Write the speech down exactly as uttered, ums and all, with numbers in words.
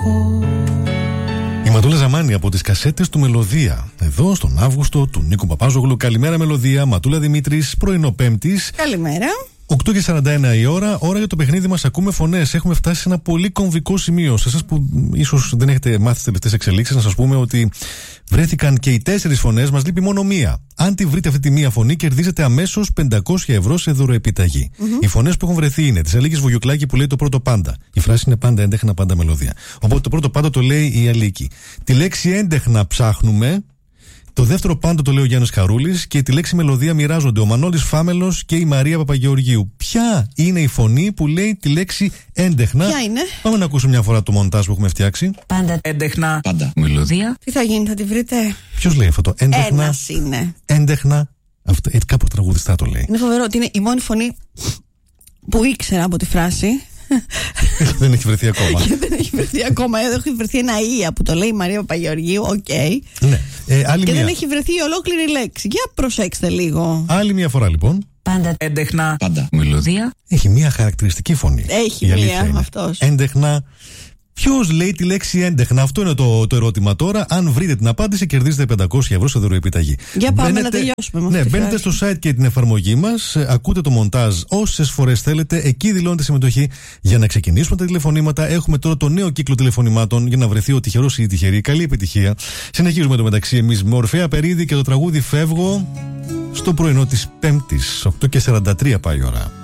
κακό. Η Ματούλα Ζαμάνη από τις κασέτες του Μελωδία. Εδώ στον Αύγουστο του Νίκου Παπάζογλου. Καλημέρα Μελωδία, Ματούλα Δημήτρης, πρωινό Πέμπτης. Καλημέρα. οκτώ και σαράντα ένα η ώρα, ώρα για το παιχνίδι μας. Ακούμε φωνές. Έχουμε φτάσει σε ένα πολύ κομβικό σημείο. Σε εσάς που ίσως δεν έχετε μάθει τις τελευταίες εξελίξεις, να σας πούμε ότι βρέθηκαν και οι τέσσερις φωνές. Μας λείπει μόνο μία. Αν τη βρείτε αυτή τη μία φωνή, κερδίζετε αμέσως πεντακόσια ευρώ σε δωροεπιταγή. Mm-hmm. Οι φωνές που έχουν βρεθεί είναι της Αλίκης Βουγιουκλάκη που λέει το πρώτο πάντα. Η φράση είναι πάντα έντεχνα, πάντα μελωδία. Οπότε το πρώτο πάντα το λέει η Αλίκη. Τη λέξη έντεχνα ψάχνουμε. Το δεύτερο πάντο το λέει ο Γιάννης Χαρούλης και τη λέξη μελωδία μοιράζονται ο Μανώλης Φάμελος και η Μαρία Παπαγεωργίου. Ποια είναι η φωνή που λέει τη λέξη έντεχνα? Ποια είναι? Πάμε να ακούσουμε μια φορά το μοντάζ που έχουμε φτιάξει. Πάντα έντεχνα, πάντα μελωδία. Τι θα γίνει, θα τη βρείτε? Ποιος λέει αυτό το έντεχνα? Ένας είναι. Έντεχνα. Αυτό, ε, κάπου τραγουδιστά το λέει. Είναι φοβερό ότι είναι η μόνη φωνή που ήξερα από τη φράση. Δεν έχει βρεθεί ακόμα. Και δεν έχει βρεθεί ακόμα. Έχει βρεθεί ένα ία που το λέει η Μαρία Παπαγεωργίου. Οκ. Okay. Ναι. Ε, άλλη και μια. δεν έχει βρεθεί η ολόκληρη λέξη. Για προσέξτε λίγο. Άλλη μια φορά λοιπόν. Πάντα έντεχνα, πάντα μελωδία. Έχει μια χαρακτηριστική φωνή. Έχει μια αυτός. Έντεχνα. Ποιος λέει τη λέξη έντεχνα? Αυτό είναι το, το ερώτημα τώρα. Αν βρείτε την απάντηση, κερδίζετε πεντακόσια ευρώ σε δωροεπιταγή. Για πάμε μπαίνετε, να τελειώσουμε με αυτή. Ναι, μπαίνετε στο site και την εφαρμογή μας, ακούτε το μοντάζ όσες φορές θέλετε. Εκεί δηλώνετε συμμετοχή για να ξεκινήσουμε τα τηλεφωνήματα. Έχουμε τώρα το νέο κύκλο τηλεφωνημάτων για να βρεθεί ο τυχερός ή η τυχερή. Καλή επιτυχία. Συνεχίζουμε το μεταξύ εμείς με Ορφέα Περίδη και το τραγούδι Φεύγω στο πρωινό της Πέμπτης. οκτώ και σαράντα τρία πάει η ώρα.